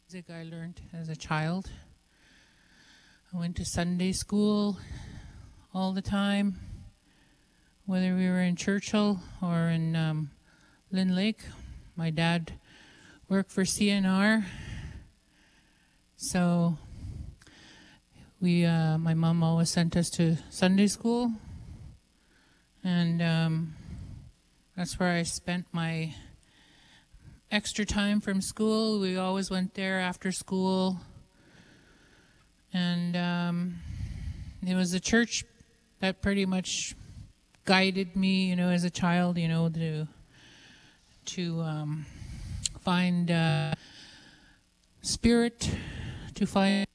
music I learned as a child. I went to Sunday school all the time, whether we were in Churchill or in Lynn Lake. My dad worked for CNR, so my mom always sent us to Sunday school, and that's where I spent my extra time from school. We always went there after school, and it was a church that pretty much guided me, as a child, to find spirit, to find